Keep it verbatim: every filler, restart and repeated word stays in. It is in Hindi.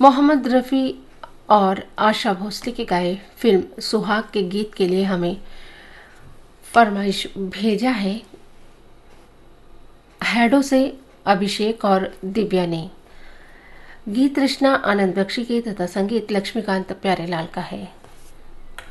मोहम्मद रफ़ी और आशा भोसले के गाए फिल्म सुहाग के गीत के लिए हमें फरमाइश भेजा है हैडो से अभिषेक और दिव्या ने। गीत रचना आनंद बख्शी की तथा संगीत लक्ष्मीकांत प्यारेलाल का है।